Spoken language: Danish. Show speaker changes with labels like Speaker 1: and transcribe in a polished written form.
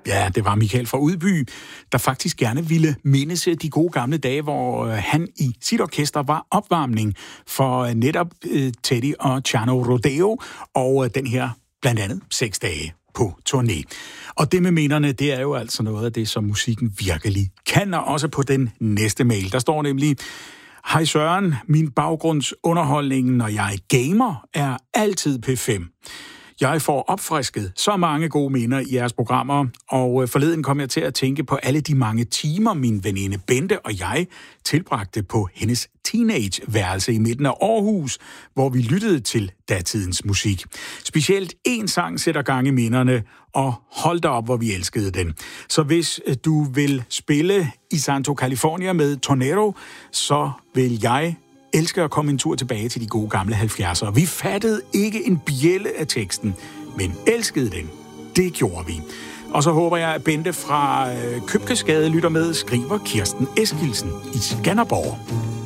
Speaker 1: Ja, det var Michael fra Udby, der faktisk gerne ville mindes de gode gamle dage, hvor han i sit orkester var opvarmning for netop Teddy og Chano Rodeo og den her blandt andet 6 dage på turné. Og det med minderne, det er jo altså noget af det, som musikken virkelig kan, og også på den næste mail. Der står nemlig: Hej Søren, min baggrundsunderholdning, når jeg gamer, er altid P5. Jeg får opfrisket så mange gode minder i jeres programmer, og forleden kom jeg til at tænke på alle de mange timer, min veninde Bente og jeg tilbragte på hendes teenageværelse i midten af Aarhus, hvor vi lyttede til datidens musik. Specielt en sang sætter gang i minderne, og hold da op, hvor vi elskede den. Så hvis du vil spille i Santo California med Tornado, så vil jeg elsker at komme en tur tilbage til de gode gamle 70'ere. Vi fattede ikke en bjælle af teksten, men elskede den. Det gjorde vi. Og så håber jeg, at Bente fra Købkesgade lytter med, skriver Kirsten Eskildsen i Skanderborg.